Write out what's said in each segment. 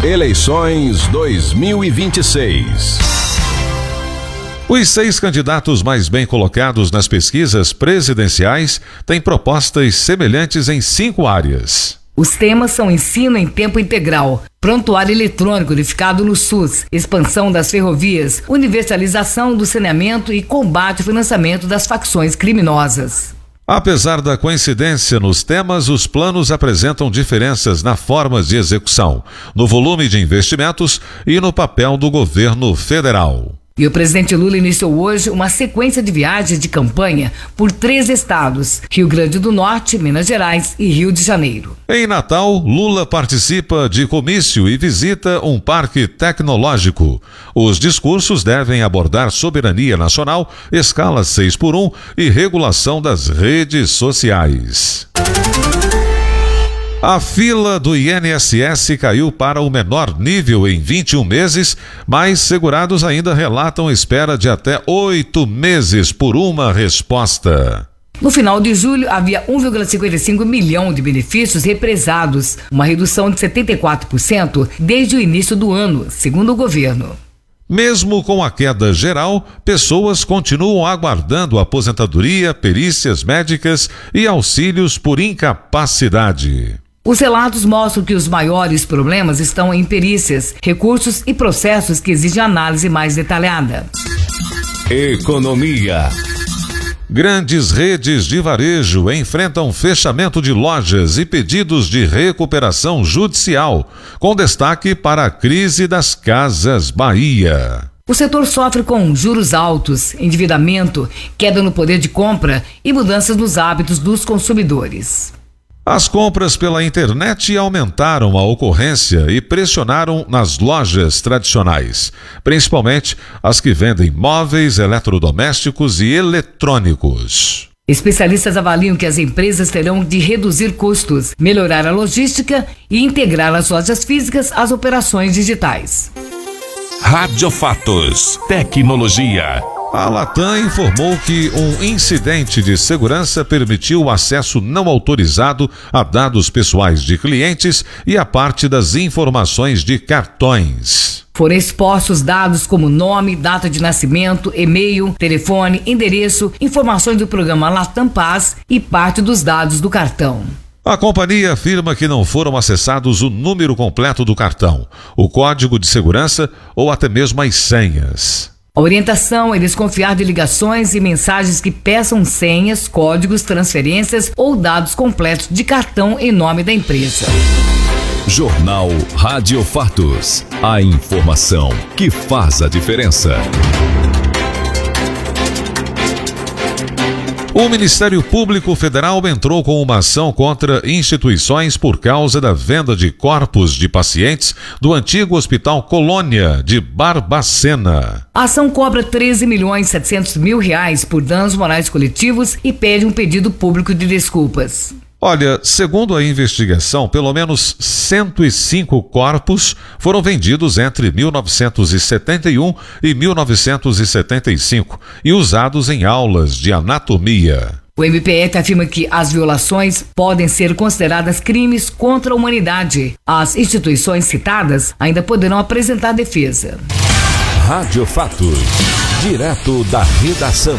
Eleições 2026. Os 6 candidatos mais bem colocados nas pesquisas presidenciais têm propostas semelhantes em 5 áreas. Os temas são ensino em tempo integral, prontuário eletrônico unificado no SUS, expansão das ferrovias, universalização do saneamento e combate ao financiamento das facções criminosas. Apesar da coincidência nos temas, os planos apresentam diferenças na forma de execução, no volume de investimentos e no papel do governo federal. E o presidente Lula iniciou hoje uma sequência de viagens de campanha por 3 estados: Rio Grande do Norte, Minas Gerais e Rio de Janeiro. Em Natal, Lula participa de comício e visita um parque tecnológico. Os discursos devem abordar soberania nacional, escala 6x1 e regulação das redes sociais. A fila do INSS caiu para o menor nível em 21 meses, mas segurados ainda relatam espera de até 8 meses por uma resposta. No final de julho, havia 1,55 milhão de benefícios represados, uma redução de 74% desde o início do ano, segundo o governo. Mesmo com a queda geral, pessoas continuam aguardando aposentadoria, perícias médicas e auxílios por incapacidade. Os relatos mostram que os maiores problemas estão em perícias, recursos e processos que exigem análise mais detalhada. Economia. Grandes redes de varejo enfrentam fechamento de lojas e pedidos de recuperação judicial, com destaque para a crise das Casas Bahia. O setor sofre com juros altos, endividamento, queda no poder de compra e mudanças nos hábitos dos consumidores. As compras pela internet aumentaram a ocorrência e pressionaram nas lojas tradicionais, principalmente as que vendem móveis, eletrodomésticos e eletrônicos. Especialistas avaliam que as empresas terão de reduzir custos, melhorar a logística e integrar as lojas físicas às operações digitais. Rádio Fatos. Tecnologia. A Latam informou que um incidente de segurança permitiu o acesso não autorizado a dados pessoais de clientes e a parte das informações de cartões. Foram expostos dados como nome, data de nascimento, e-mail, telefone, endereço, informações do programa Latam Paz e parte dos dados do cartão. A companhia afirma que não foram acessados o número completo do cartão, o código de segurança ou até mesmo as senhas. A orientação é desconfiar de ligações e mensagens que peçam senhas, códigos, transferências ou dados completos de cartão em nome da empresa. Jornal Rádio Fatos. A informação que faz a diferença. O Ministério Público Federal entrou com uma ação contra instituições por causa da venda de corpos de pacientes do antigo Hospital Colônia de Barbacena. A ação cobra R$13.700.000 por danos morais coletivos e pede um pedido público de desculpas. Olha, segundo a investigação, pelo menos 105 corpos foram vendidos entre 1971 e 1975 e usados em aulas de anatomia. O MPF afirma que as violações podem ser consideradas crimes contra a humanidade. As instituições citadas ainda poderão apresentar defesa. Rádio Fatos. Direto da redação.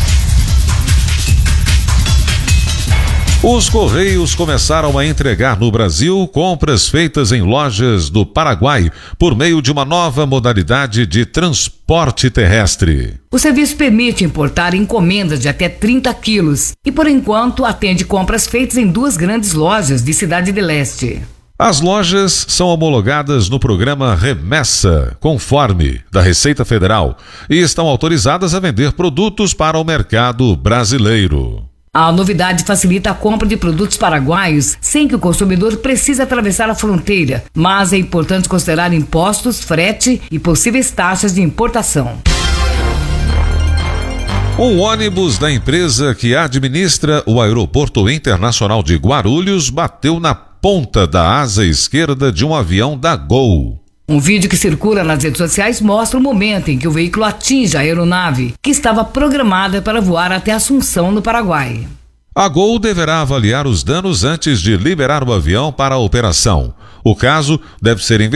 Os Correios começaram a entregar no Brasil compras feitas em lojas do Paraguai por meio de uma nova modalidade de transporte terrestre. O serviço permite importar encomendas de até 30 quilos e, por enquanto, atende compras feitas em 2 grandes lojas de Cidade do Leste. As lojas são homologadas no programa Remessa, conforme, da Receita Federal, e estão autorizadas a vender produtos para o mercado brasileiro. A novidade facilita a compra de produtos paraguaios sem que o consumidor precise atravessar a fronteira, mas é importante considerar impostos, frete e possíveis taxas de importação. Um ônibus da empresa que administra o Aeroporto Internacional de Guarulhos bateu na ponta da asa esquerda de um avião da Gol. Um vídeo que circula nas redes sociais mostra o momento em que o veículo atinge a aeronave, que estava programada para voar até Assunção, no Paraguai. A Gol deverá avaliar os danos antes de liberar o avião para a operação. O caso deve ser investigado